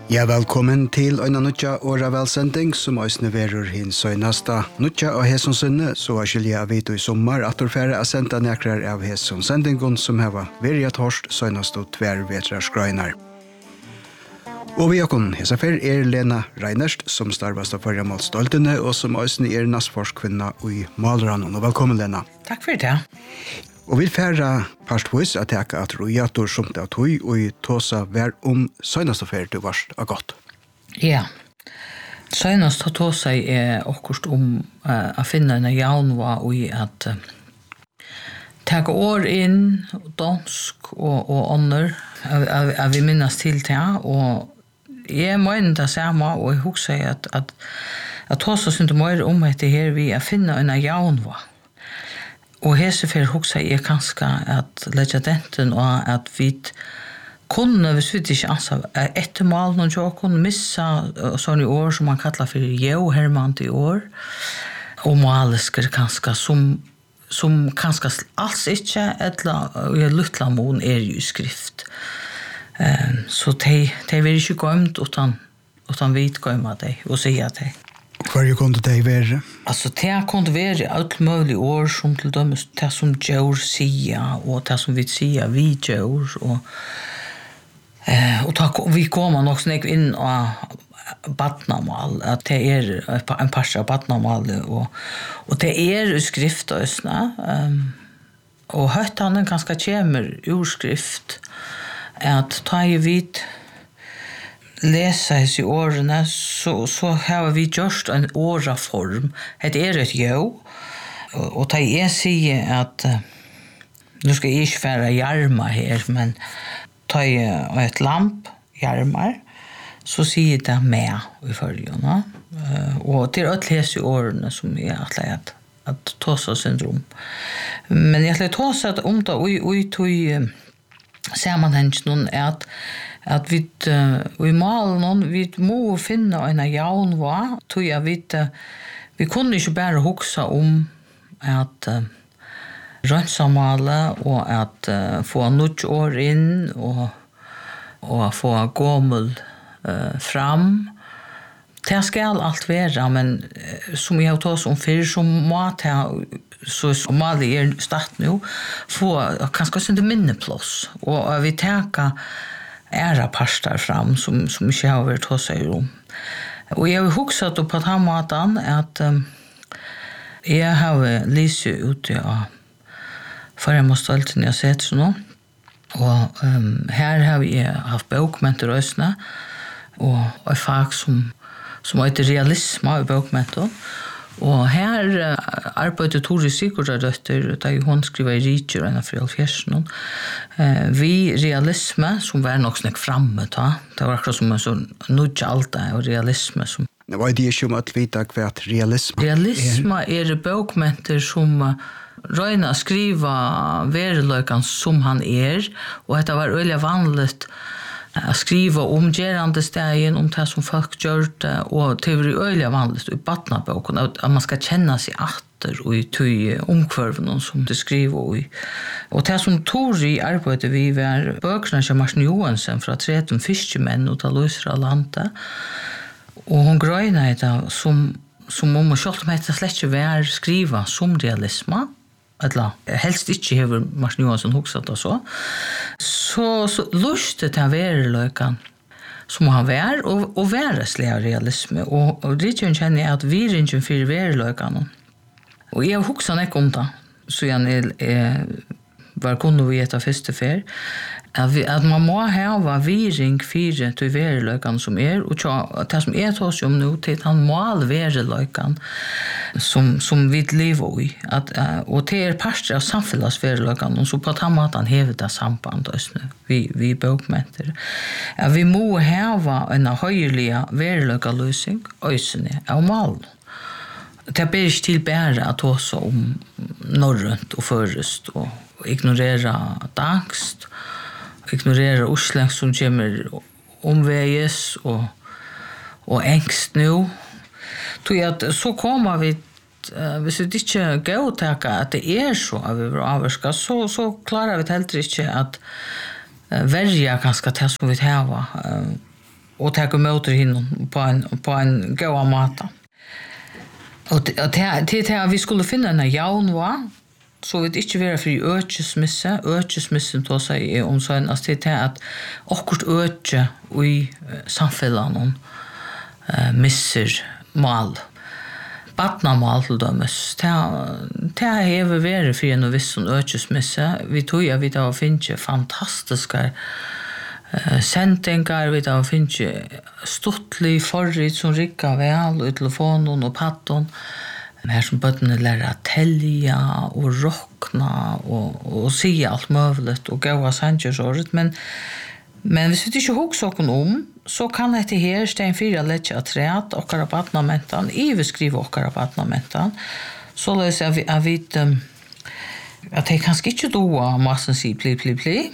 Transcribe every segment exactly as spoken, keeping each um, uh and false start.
Ja, velkommen til Øyna Nutja Åra Velsending, som òsne verur hinn søgnasta Nutja og Heson Sunne, så er skilja vidt i sommar at orfære er senda nekrar av Heson Sendingon som heva verja torst søgnast og tver vetrars grøynar. Og vi okon hesafer er Lena Reinerst, som starvast av Førja Mål Stoltene, og som òsne er nastforskvinna i Malranon. Og velkommen, Lena. Takk for det. Og vi færa partvis at jeg at rojator som det av tog, og i tåsa vær om søgnast og fære til varst av godt. Ja. Søgnast og tåsa er okkurst om uh, å finne en jaunva og i at uh, taka år inn, dansk og, og ånder, at vi minnes til det, og jeg mener det samme, og jeg husker at, at, at tåsa synes mer om etter her vi er finne en jaunva. Og hesefer hugsa jeg kanskje at leggja denten og at vi kunne, hvis vi ikke ansa ettermal noen jo kunne missa sånne år som man kallar for jo hermant i år og malisker kanskje som, som kanskje alls ikke eller i luttla mån er jo skrift. Um, så de, de vil ikke gømt utan, utan vit gøyma deg og sier deg. Hva kunde det være? Altså, det kunde være alt mulig år som til dømes det som Djør sier, og det som vi sier vi Djør, og, eh, og ta, vi kommer nok snakk inn av badnamal, at det er en par av badnamal, og, og det er skriftøsene, um, og høytene ganske kjemer urskrift, at ta i vidt lesa i årene, så, så har vi gjort en åraform. Det er et jo, og, og da jeg sier at uh, nu skal jeg ikke være hjerma her, men da jeg et lamp hjermar, så sier det med i følgende. Uh, og det er et les i årene som jeg har lært at tåsa syndrom. Men jeg har lært tåsa om det, og, og, og, og sammenhengen er at at vi uh, i malen vi må finne en jaunva, tror jeg vi uh, vi kunne ikke bare huksa om at uh, rønsa male og at uh, få nødt år inn og, og få gommel uh, fram. Det skal alt være, men uh, som jeg har tatt om før, så må det så som alle er start nå, få kanskje sånn minneplås, og uh, vi tenker ära pastar fram som som ikke har vært hos seg om. Og jeg har huksat på den måten at um, jeg har lyset ute av Førja Mål Stoltene jeg har sett sånn, og um, her har vi haft bokmenter øsne, og et fag som, som heter realisme i bokmenter. Og her uh, arbeidet Tore Sigurdardøtter, da hun skriver i Riker og en av fjellfjersen. Uh, vi realisme, som var nok snakk framme, da. Det var akkurat som en sånn nudge alt det, og realisme. Som... Hva er det ikke om at vite hva realisme er? Realisme er bokmenter som uh, røyna skriva vereløykan som han er, og dette var øyelig vanligt att skriva om gerande stegen om det som folk gör det och det är öliga vanligt i badnaboken att man ska känna sig åter och i tøy omkvarven som det skriver i. Och det som Tori arbetade vi var böckerna som Martin Johansen från tretton fiskemän och ta lösra landet. Och hon gröjnade det som som om och själv med det släcke var skriva som realisma. Eller helst ikke hever Martin Johansson huksat det så. Så, så lustet han vereløykan som han var, og, og væreslig av realisme. Og, og Ritjøen kjenner jeg at vi er ikke for vereløykan. Og jeg huksat ikke om det, så jeg, jeg var kunde vi etter første fer, at, vi, at man må hava viring fire til vereløykan som er, og det som er tås om nå, til han mål vereløykan som, som vi lever i. At, uh, og det er parter av samfunnsvereløykan, så på den måten hever det samband vi, vi bokmenter. At vi må hava en høyerlig vereløykaløsning, øysene av mål. Det blir ikke til bare at også om norrønt og førest, og ignorera dangst, ignorera urslang som kommer omveges og, og engst nå. At så kommer vi, uh, hvis vi ikke godtaker at det er så at vi blir avvarska, så, så klarer vi heller ikke at uh, verja ganske til som vi har. Uh, och ta emot hinnom på en på en goda mata. Och till till vi skulle finna en jaun va så vet inte vara för ökesmissa ökesmissen då säger om så en att att akkurat öke i samhället eh misser mal Batnamal til dømes. Det har vært for en viss som økesmisse. Vi tror jeg vi da finner fantastiske uh, sendinger, vi da finner stortlig forrit som rikker vel, og telefonen og patten. Her som bøttene lærer å telja og råkna og, og si alt mulig og gå av sannsjørsåret. Men, men hvis vi ikke husker noen om, så kan dette her stein fyra letja at træt okkara patnamentan, i vi skriver okkara patnamentan, så løs jeg at vi um, at jeg kanskje ikke doa massen si pli, pli, pli.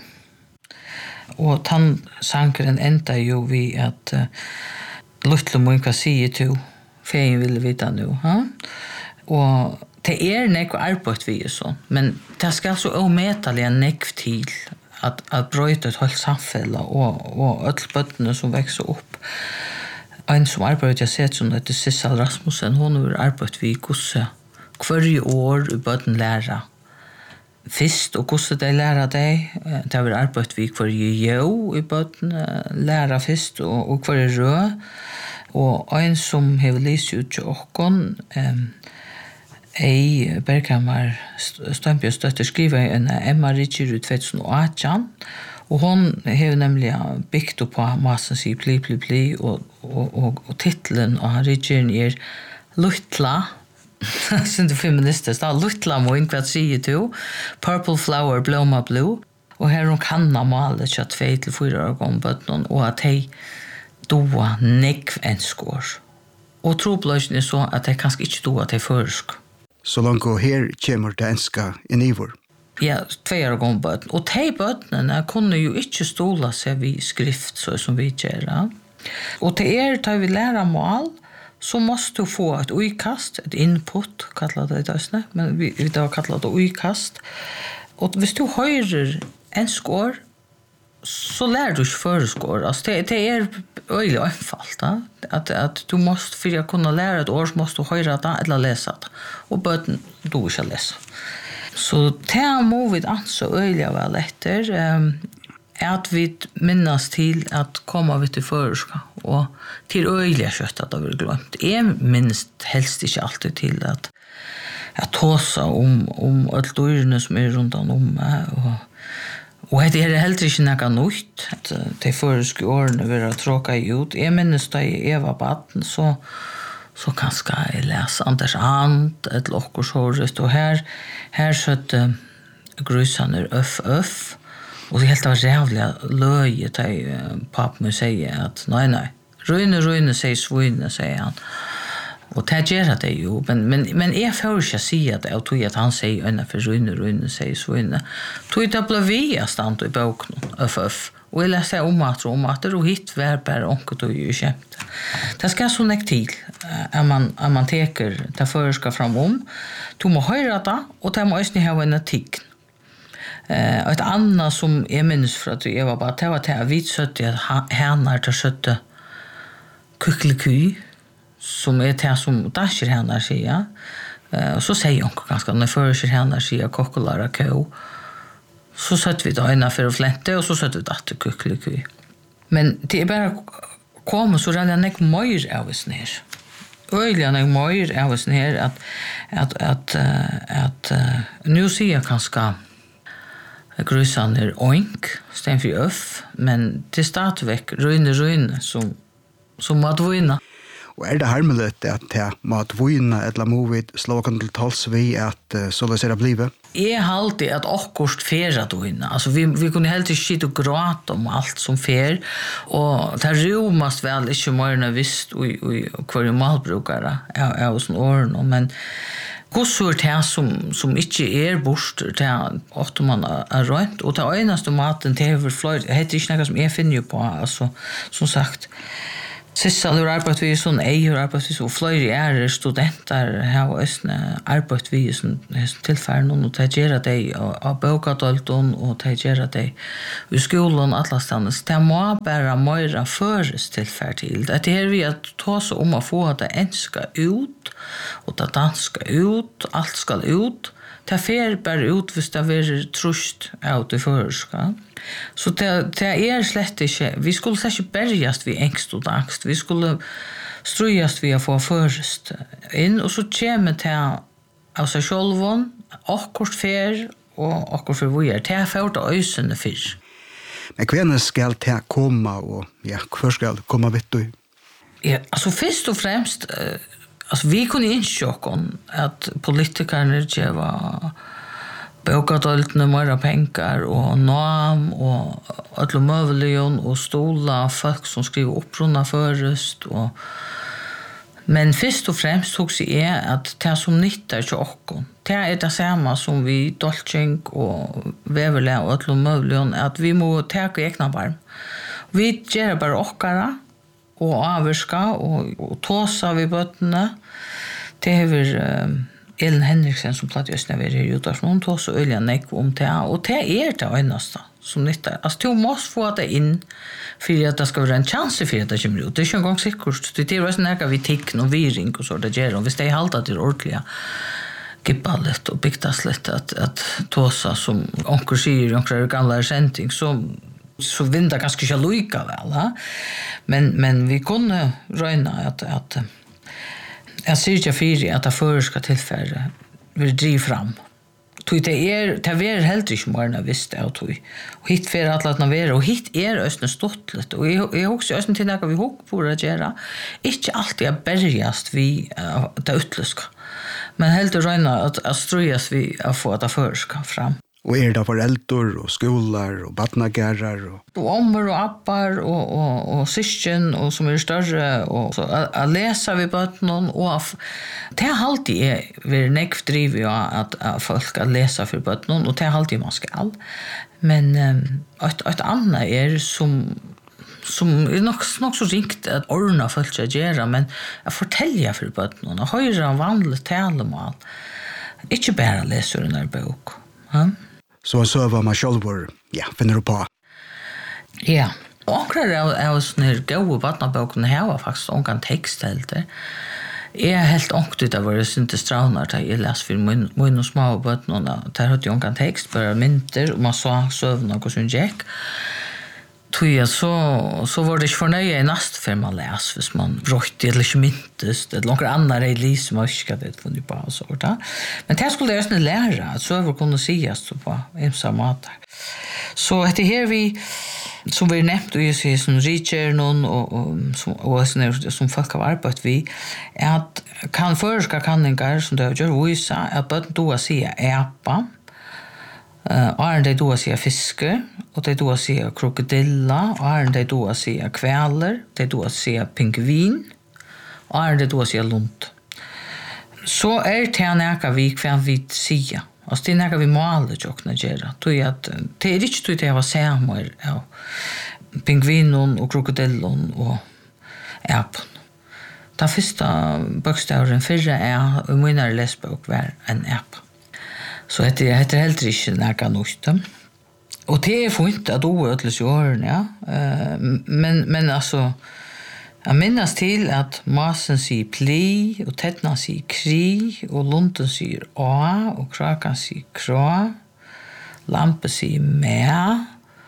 Og tann sankeren enda jo vi at uh, Luttle mun hva sier to, feien ville vita nu, ha? Og det er nekv arbeid vi er sånn, men det skal så ometallig nekv til att att bryta ett helt samhälle och och alla bötterna som växer upp. En som arbetar jag sett som det Sissel Rasmussen hon har arbetat vid kusse varje år i bötten lära. Fist och kusse de lära dig det har arbetat vid varje jo i bötten lära fist och och varje rö och en som har läst ut och kon ehm Ei Berghammer Stømpjøs støtter skriver en Emma Richard tjugoarton og hon har nemlig byggt upp på massen si pli pli pli og, og, og, og titlen av Richard er Luttla som det feministisk da Luttla må ikke hva sier to Purple Flower Bloma Blue og her hun kan ha malet tja tvei til fyra år gammel bøtten og at hei doa nekv en skår og trobløsjen er så at hei kanskje ikke doa til førsk. Så langt her kommer det enska inn i vår. Ja, två år gång bøtten. Og de bøttene kunne jo ikke stola seg vid skrift, så som vi gjør. Og til er, da vi lærer mål, så måste du få et uikast, et input, kallar det det, men vi, vi da kallar det uikast. Og hvis du hører en skår, så lærer du ikke føreskår. Altså, det, det er øyelig einfalt, da. At, at du måste, for å kunne lære et år, så måste du høre det eller lese det. Og bøten du ikke lese. Så det må vi anse øyelig vel etter, um, at vi minnes til at komme vi til føreskår, og til øyelig kjøtt at det blir glemt. Jeg minnes helst ikke alltid til at jeg tåsa om, om alle dyrene som er rundt om meg, og Og det er heller ikke noe nytt, at de føreske årene vil ha tråkket ut. Jeg minnes da jeg var baden, så, så kanskje jeg lese Anders And, et lokkersåret, og her, her søtte grusene øff, øff, og det helt var rævlig løye til pappen sier at nei, nei, røyne, røyne, sier svøyne, sier han. Og det gjør det jo, men, men, men jeg får ikke si at jeg tror at han sier øyne for røyne, røyne, sier svøyne. Tror det ble vi av stand i boken, øff, øff. Og jeg leser om at om at det og hit var bare onket og jo kjempe. Det skal så nekk til at man, at man teker det føreska fram om. Du må høre det, og det må også ha en etikk. Uh, et annet som jeg minnes fra at jeg var bare, det var til at vi søtte at henne til søtte kukkeliky, som er det som dasher henne sier. Uh, og så sier hun ganske, når fører henne sier kokkelara kø, så søtter vi da innenfor flente, og så søtter vi da til kukkeliky. Men det er bare kommer så redan nek mer av oss ner. Øyelig nek mer av oss ner at, at, at, at, at nu sier jeg kanskje grusan er oink, stein for øff, men det er stadigvæk røyne røyne som, som må dvøyne. Og er det harmelet at det må dvøyne eller må vi slå kan til tals vi at uh, så det ser det blivet? Jeg halte at akkurst færa dvøyne. Altså vi, vi kunne helt ikke skitt og gråte om alt som fær, og det romast vel ikke mer visst og, og, og hver malbrukere av, av sånne årene, men Gossur det som, som ikke er bort, det ofte man er rønt, og det eneste maten, det er fløyt, det heter ikke noe som jeg finner på, altså, som sagt, Sissa har arbeidt vi sånn, jeg har arbeidt vi så, flere er studenter har også arbeidt vi sånn tilfærden, og de gjør det av bøkadølten, og de gjør det i skolen, atlastandes. Det må bare mer føres tilfærd til. Det er vi at ta seg om å få det enska ut, og det danska ut, alt skal ut. Det fer bare ut hvis det er trust av det føreska. Så det, det er slett ikke, vi skulle slett ikke bergast vi engst og angst, vi skulle strøyast vi å få først inn, og så kommer det av seg sjølven, akkurat fer, og akkurat for vi er, det er ført av øysene fyr. Men hvem skal det komme, og ja, hva skal komme vidt du? Ja, altså først og fremst, alltså vi kunde insjåka att politikerna geva bokadöltene mera pengar och nam och alla möjligen och stola folk som skriver upprunna förrest och men först och främst tog sig är att det som nyttar till oss. Det är det samma som vi dolching och väverlä och alla möjligen att vi må ta egna barm. Vi gör bara åkara og avvirska og, og tåsa vi bøttene. Det er uh, Ellen Henriksen som platt just når vi er i Udarsen, hun tåsa øyla nekk om det, og det er det øyneste som nyttar. Altså, du måste få det inn for at det skal være en chance for at det kommer ut. Det er ikke en gang sikkert. Det er også nekka vi tikkn og viring og så det gjør, og hvis det er halda til ordentlige gibba litt og bygtas litt at, at tåsa som onker sier, onker gamla sending, så så vinner ganska inte lika väl, ha? Men men vi kunde röna att att jag ser ju för att det förska tillfälle vi driv fram. Tog det är det är helt inte mer visst det och och hit för att låta vara och hit är östern stottlet och jag jag också östern till något vi hopp på att göra. Inte alltid att bergast vi det utluska. Men helt röna att att ströjas vi att få det förska fram. Og er det foreldre og skoler og badnagerar og... Og ommer og appar og, og, og syskjen og som er større og så å lese vi bøttene og det er alltid er vi nekv driver jo at, at folk skal lese for bøttene og det er alltid man skal. Men et, et annet er som som er nok, nok så ringt at ordene folk skal gjøre, men jeg forteller for bøttene og høyre vanlig talemål. Ikke bare leser en bok. Ja? Så en søver man selv, ja, finner du på. Ja, og akkurat er jo sånne her gode badnabøkene her var faktisk ångan teksthelter. Jeg er helt ångt ut av å synte straunar da jeg leser for min og små bøtene, der hadde jeg ångan tekst, bare mynter, og man så søvn og hvordan gikk. Tøya så så var det ikke fornøye i næste før man les, hvis man brøtte eller ikke myntes, det er noen andre i liv som har ikke det funnet på og så da. Men det skulle jeg også lære, at søver kunne sies på ymsa måter. Så etter her vi, som vi nevnt, og jeg sier som riker noen, og, og, som, og som, som folk har arbeidt vi, er at kan føreska kanningar, som det har gjort vise, at bøtten då sier epa, Uh, Arne de då säger fiske och de då säger krokodilla, Arne de då säger kväler, de då säger pingvin, Arne de då säger lund. Så är det näka vi kväll vi säger. Alltså det näka vi målar jokna gera. Då är att det är inte det var samma ja. Pingvinen och krokodillon och äpplen. Den första bokstaven förra är i mina läsbok var en äpple. Så det heter helt ikke nækka nytt. Og det er fint at du er utlis i årene, ja. Men, men altså, jeg minnes til at masen sier pli, og tettna sier kri, og lunden sier a, og krakan sier kra, lampe sier mæ,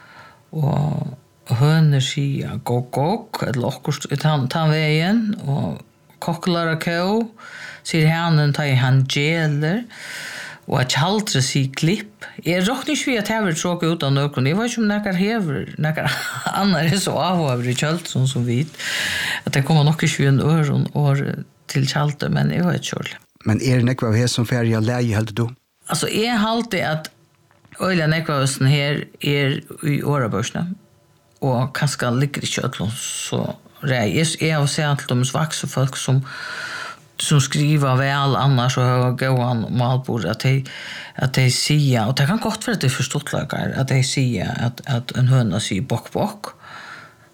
og høner sier gog-gog, eller okkurst i tannveien, og kokkelara kau, sier hanen ta i han gjeler, og at kjaldre sier klipp. Jeg råkner ikke vi at jeg vil tråke ut av nøkken. Jeg vet ikke om nekker hever, nekker andre er så avhøver i kjaldre, sånn som vi. At det kommer nok ikke en ør og år til kjaldre, men jeg vet ikke. Men er det nekva her som ferie leie, heldig du? Altså, jeg halte at øyla nekva her er i årebørsene, og kanskje ligger ikke ødlån så rei. Jeg har sett alt om svakse folk som som skriver väl annars och har gåan malbord att de att de säger och det kan gott för att det förstått lagar att de säger att att en höna säger bock bock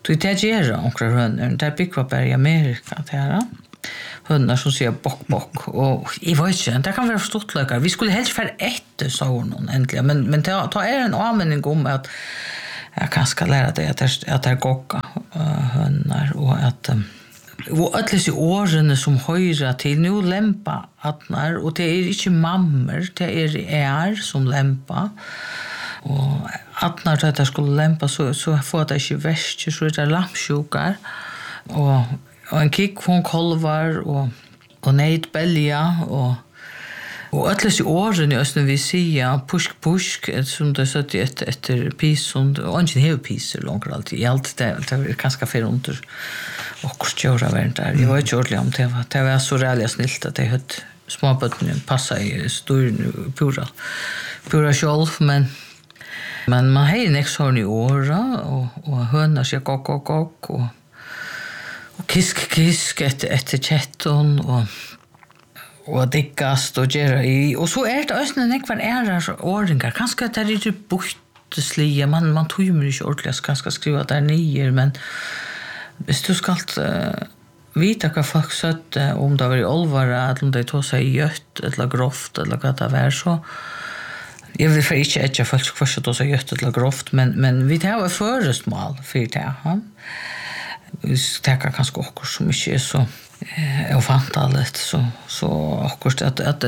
Du det gör onkra hönnor. Där bygger bara i Amerika det här. Hönnor som säger bock bock och I vet inte, det kan vara förstått. Vi skulle helst för ett så någon äntligen, men men ta ta är en användning om att jag kan ska lära dig att det att det gocka hönnor och att och alla de åren som höra till nu lämpa attnar och det är inte mammor, det är är som lämpa. Och att när det skulle lämpa så, så får det inte väst, så är det lampsjukar. Och, och en kick från kolvar och, och nejt bälja. Och, och alla i åren i Östen vi säger pusk pusk, som det satt efter, efter pisen. Och inte hever piser långt alltid. I allt det, det var ganska fel under och stjöra värn där. Jag var inte ordentlig om det var. Det var så räliga snilt att det hade småbötterna passa i stor pura, pura själv, men men man har en extra i åra och och hönar sig kock kock kock och och kisk kisk efter efter chatton och och dickast och gera i och så är det ösnen nekvar är åringar kanske det är lite bortslia man man tror ju inte ordentligt kanske skriva där nyer men hvis du ska uh, vita vad folk sött om det var i allvara att de tog sig gött eller grovt eller vad det var så jag vill för inte att jag folk kvarsa då så gött eller grovt men men vi tar ett förestmål för det ha vi stäcker kanske också som inte är så eh ofantalet så så akkurat att att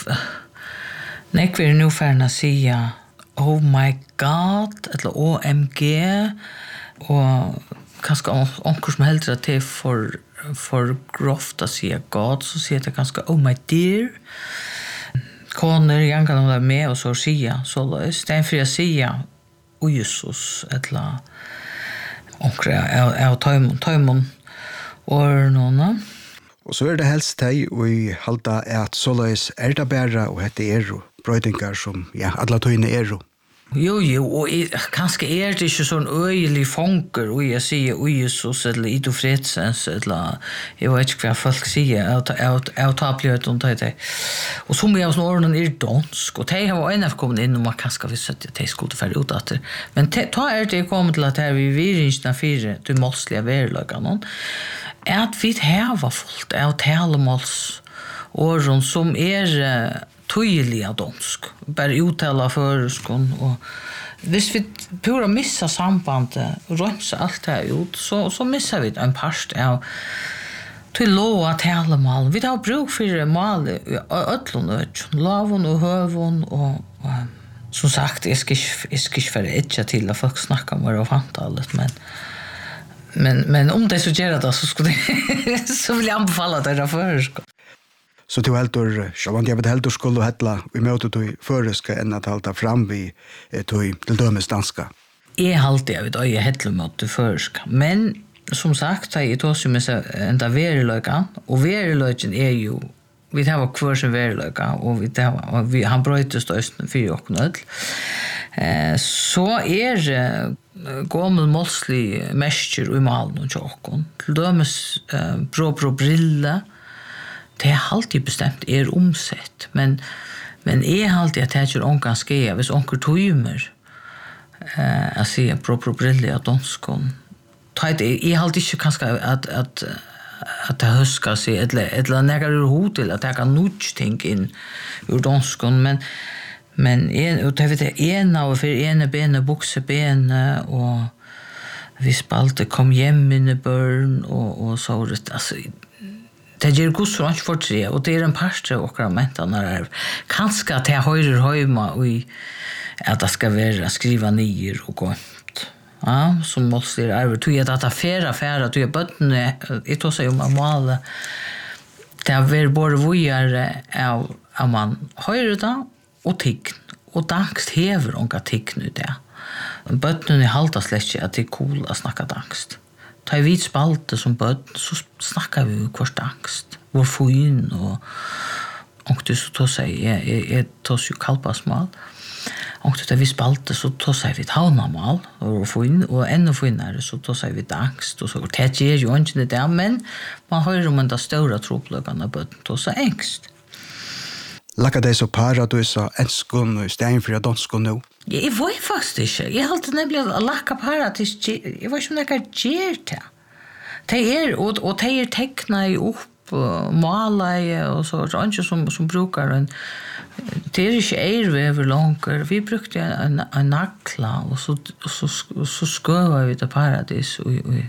nej vi nu färna säga oh my god eller O M G och kanske onkel som helt att det för för grovt att säga god så säger det kanske oh my dear koner jag kan vara med och så säga så istället för att säga o Jesus eller onkel jag tar tar man or nåna och så är det helst dig och i halta att således är det bara och heter Ero brödingar som ja alla tøyne Ero. Jo, jo, og jeg, kanskje er det ikke sånn øyelig funker, og jeg sier oi Jesus, eller Ido Fredsens, eller jeg vet ikke hva folk sier, jeg tar pløt om det. Og så mye av sånne årene er dansk, og de har en av kommet inn, og man kanskje visste at de skulle ferdig ut etter. Men ta er det kommet til at her vi virringsene fire, du målslige verløkene, at vi har fullt av talemåls årene som er tydliga dansk, bara uttala förskon och hvis vi pura missa sambandet och rönsa allt det här ut så, så missar vi en part av till lov att tala mal. Vi har bruk för mal ötlun lavon och hövon och, och som sagt jag ska jag ska för etcha till att folk snackar mer och fantalet men men men om det så gör det så skulle så vill jag anbefalla det där förskon. Så du heldur, sjálvan jeg vet heldur skulle hella vi møte tog føreska enn at halta fram vi tog til dømes danska. Jeg halte jeg vet, og jeg heller møte føreska. Men som sagt, jeg tog seg med seg enda veriløyga, og veriløygen er jo, vi tar hver sin veriløyga, og vi tar, og vi, han brøytes døsten fyrir okken ødel. Eh, så er uh, gommel målslig mestjer i malen og tjokken. Til dømes uh, bro bro brille, det er alltid bestemt er omsett, men men er alltid at det er onkan skea, hvis onker tøymer eh, jeg sier pro-pro brille av danskon. Jeg alltid ikke kanskje at, at, at det husker seg, eller, eller nekker ur hod til at jeg kan nudge ting inn ur danskon, men men en, og det vet jeg, en av for ene bene, buksebene, og vi spalte kom hjem mine børn, og, og så, altså, det gjør god så ikke for tre, og det er en part av okra mentene her. Kanskje at jeg høyrer høyma og at det skal være skriva nyer og gått. Ja, som måste det är tog jag att affära affära tog jag bötne i tog sig om att måla det har varit både vojare av att man höjer det och tigg och dankst hever onka tigg nu det bötnen i halta släck att det är cool att snacka dankst ta vid spalte som böt så snackar vi kvart dankst vår fin och och det så tog sig är är tog ju kalpasmal och det vi spalte så tog sig vi havnamal och fin och ännu finare så tog sig vi dankst och så det ger ju inte det där men man hör om den stora troplögarna böt tog sig ängst. Laka dei så para du så enskon og stein for danskon nu. Ja, jeg var faktisk ikke. Jeg halte nemlig at lakka paradis, jeg var ikke om det kan gjøre det. De er, og, og de er teknet opp, måleie og så, så ikke som, som brukar en, det er ikke eirvever langer. Vi brukte en, en, en nakla, og så, og så, så skøver vi det paradis i, i